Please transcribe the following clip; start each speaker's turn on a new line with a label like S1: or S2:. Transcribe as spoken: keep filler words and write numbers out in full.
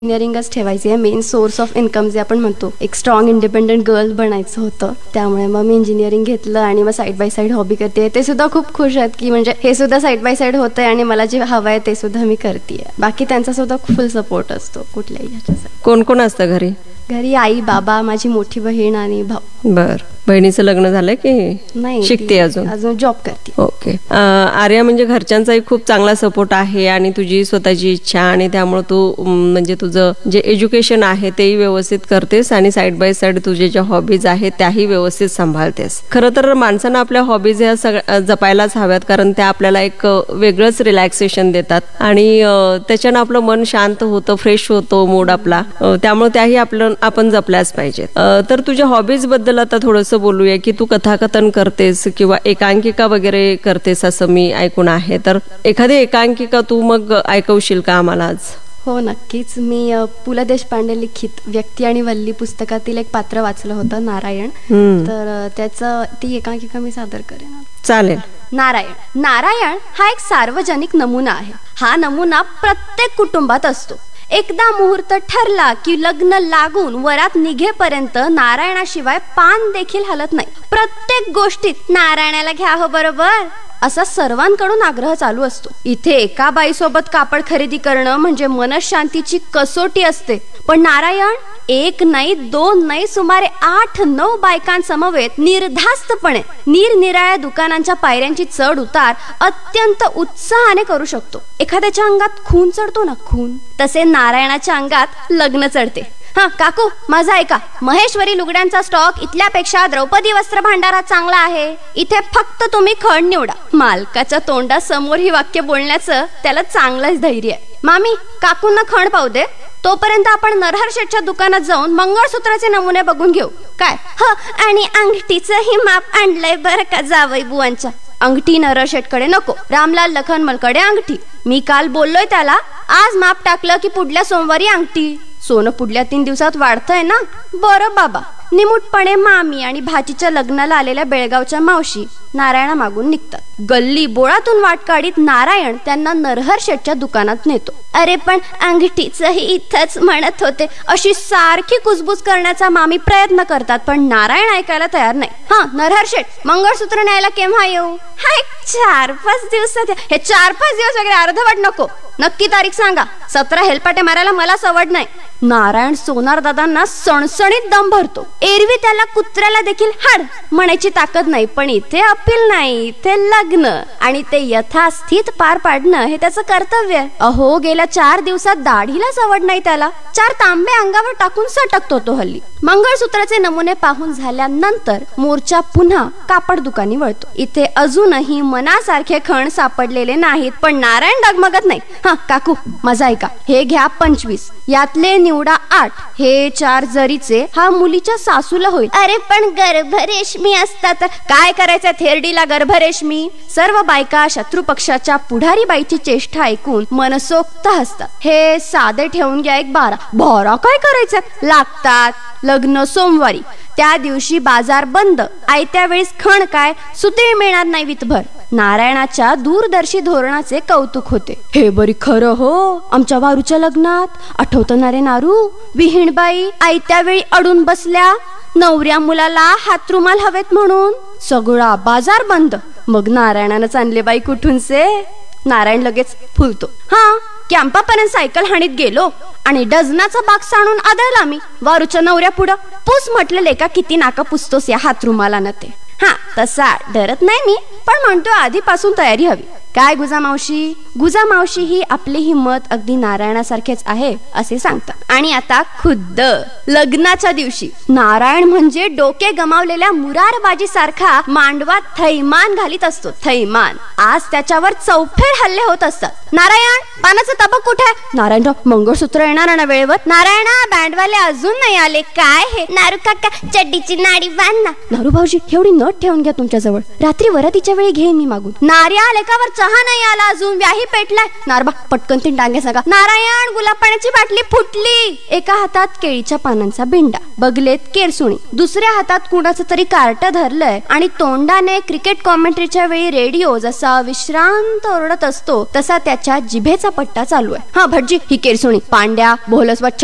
S1: इंजिनिअरिंगच ठेवायची आहे, main source of income जे आपण म्हणतो. एक स्ट्रॉंग इंडिपेंडंट गर्ल बनायचं होतं, त्यामुळे मग मी इंजिनिअरिंग घेतलं आणि मग साईड बाय साईड हॉबी करते. ते सुद्धा खूप खुश आहेत की म्हणजे हे सुद्धा साईड बाय साईड होतंय आणि मला जे हवं आहे ते सुद्धा मी करते. बाकी त्यांचा सुद्धा फुल सपोर्ट असतो कुठल्याही ह्याच्यासाठी.
S2: कोण कोण असतं घरी?
S1: घरी आई, बाबा, माझी मोठी बहीण आणि भाऊ.
S2: बर, बहिणीचं लग्न झालंय की
S1: नाही?
S2: शिकते अजून?
S1: अजून जॉब करते.
S2: ओके. आर्या, म्हणजे घरच्यांचाही खूप चांगला सपोर्ट आहे आणि तुझी स्वतःची इच्छा आणि त्यामुळे तू म्हणजे तुझं जे एज्युकेशन आहे तेही व्यवस्थित करतेस आणि साईड बाय साईड तुझे ज्या हॉबीज आहेत त्याही व्यवस्थित सांभाळतेस. खरं तर माणसांना आपल्या हॉबीज ह्या सगळ्या जपायलाच हव्यात, कारण त्या आपल्याला एक वेगळंच रिलॅक्सेशन देतात आणि त्याच्यानं आपलं मन शांत होतं, फ्रेश होतो मूड आपला. त्यामुळे त्याही आपलं आपण जपल्याच पाहिजेत. तर तुझ्या हॉबीज बद्दल आता थोडंसं बोलूया की तू कथाकथन करतेस किंवा एकांकिका वगैरे करतेस असं मी ऐकून आहे. तर एखादी एकांकिका तू मग ऐकवशील का आम्हाला आज?
S1: हो, नक्कीच. मी पु ल देशपांडे लिखित व्यक्ती आणि वल्ली पुस्तकातील एक पात्र वाचलं होतं, नारायण. तर त्याचं ती एकांकिका मी सादर करेन.
S2: चालेल.
S1: नारायण. नारायण हा एक सार्वजनिक नमुना आहे. हा नमुना प्रत्येक कुटुंबात असतो. एकदा मुहूर्त ठरला की लग्न लागून वरात निघेपर्यंत नारायणाशिवाय पान देखील हलत नाही. प्रत्येक गोष्टीत नारायणाला घ्या हो बरोबर असा सर्वांकडून आग्रह चालू असतो. इथे एका बाईसोबत कापड खरेदी करणं म्हणजे मनशांतीची कसोटी असते. पण नारायण एक नाही, दोन नाही, सुमारे आठ नऊ बायकांसमवेत निर्धास्तपणे निरनिराळ्या दुकानांच्या पायऱ्यांची चढ उतार अत्यंत उत्साहाने करू शकतो. एखाद्याच्या अंगात खून चढतो ना, खून, तसे नारायणाच्या अंगात लग्न चढते. हा काकू, माझा ऐका. महेश्वरी लुगड्यांचा स्टॉक इथल्यापेक्षा द्रौपदी वस्त्र भांडारात चांगला आहे. इथे फक्त तुम्ही खण निवडा. मालकाच्या तोंडासमोर ही वाक्य बोलण्याचं त्याला चांगलंच धैर्य आहे. मामी, काकूंना खण पाहू दे. तोपर्यंत आपण नरहर शेठच्या दुकानात जाऊन मंगळसूत्राचे नमुने बघून घेऊ. काय? ह, आणि अंगठीचंही माप आणलंय बरं का जावई बुवांच्या. अंगठी नरहर शेठकडे नको, रामलाल लखनमलकडे अंगठी. मी काल बोललोय त्याला, आज माप टाकलं की पुढल्या सोमवारी अंगठी. सोनं पुढल्या तीन दिवसात वाढतंय ना. बरं बाबा. निमूटपणे मामी आणि भाचीच्या लग्नाला आलेल्या बेळगावच्या मावशी नारायणा मागून निघतात. गल्ली बोळातून वाट काढीत नारायण त्यांना नरहर शेठच्या दुकानात नेतो. अरे पण अंगठीचंही इथंच म्हणत होते अशी सारखी कुजबूज करण्याचा मामी प्रयत्न करतात, पण नारायण ऐकायला तयार नाही. हा नरहर शेठ, मंगळसूत्र न्यायला केव्हा येऊ? हा एक चार पाच दिवसात. हे चार पाच दिवस वगैरे अर्धवट नको, नक्की तारीख सांगा. सतरा हेलपाटे मारायला मला सवड नाही. नारायण सोनार दादांना सणसणीत दम भरतो. एरवी त्याला कुत्र्याला देखील हाड म्हणायची ताकद नाही, पण इथे अपील नाही, इथे लग्न आणि ते यथास्थित पार पाडणं हे त्याचं कर्तव्य आहे. अहो, गेल्या चार दिवसात दाढीला सवड नाही त्याला. चार तांबे अंगावर टाकून सटकतो तो हल्ली. मंगळसूत्राचे नमुने पाहून झाल्यानंतर मोर्चा पुन्हा कापड दुकानी वळतो. इथे अजूनही मनासारखे खण सापडलेले नाहीत, पण नारायण डगमगत नाही. हा काकू, माझा ऐका. हे घ्या पंचवीस, यातले निवडा आठ. हे चार जरीचे हा मुलीच्या सासूला होईल. अरे पण गर्भरेशमी असता तर काय करायचं थेरडीला गर्भरेशमी? सर्व बायका शत्रू पक्षाच्या पुढारी बाईची चेष्टा ऐकून मनसोक्त हसतात. हे साधे ठेवून घ्या एक बारा. बारा काय करायचं? लागतात. लग्न सोमवारी, त्या दिवशी बाजार बंद. आयत्या वेळेस खण काय, सुतीळ मिळणार नाही वितभर. नारायणाच्या दूरदर्शी धोरणाचे कौतुक होते. हे बरी खरं हो. आमच्या वारूच्या लग्नात आठवतं ना रे नारू, विहीणबाई आयत्या वेळी अडून बसल्या नवऱ्या मुलाला हातरुमाल हवेत म्हणून. सगळा बाजार बंद. मग नारायणानंच आणले बाई कुठूनचे. नारायण लगेच फुलतो. हा, कॅम्पापर्यंत सायकल हाणीत गेलो आणि डझनाचा बाग सांडून आदळला मी वारूच्या नवऱ्या पुढं. पूस म्हटलं, लेका किती नाका पुसतोस या हातरुमालानं ते. हा, तसा डरत नाही मी, पण म्हणतो आधीपासून तयारी हवी. काय गुजा मावशी? गुजा मावशी ही आपली हिम्मत अगदी नारायणासारखेच आहे असे सांगतात. आणि आता खुद्द लग्नाच्या दिवशी नारायण म्हणजे डोके गमावलेल्या मुरारबाजी सारखा मांडवात थैमान घालीत असतो. थैमान. आज त्याच्यावर चौफेर हल्ले होत असतात. नारायण, पानाचं तबक कुठे? नारायणराव, मंगळसूत्र येणार ना वेळेवर. नारायणा, बँडवाले अजून नाही आले. काय हे? नारू काका, चड्डीची नाडी बांध ना. नारू भाऊजी, एवढी नट ठेवून घ्या तुमच्या जवळ, रात्री वरातीच्या वेळी घेईन मी मागून. नार्या लेकावर चहा नाही आला अजून, व्याही पेटलाय. नारबा पटकन तीन डांगे सांगा. नारायण, गुलाब पाण्याची बाटली फुटली. एका हातात केळीच्या पानांचा बिंडा, बगलेत केरसुणी, दुसऱ्या हातात कुणाचं तरी कार्ट धरलंय आणि तोंडाने क्रिकेट कॉमेंट्रीच्या वेळी रेडिओ जसा विश्रांत ओरडत असतो तसा त्याच्या जिभेचा पट्टा चालू आहे. हा भटजी, ही केरसुणी. पांड्या, बोल स्वच्छ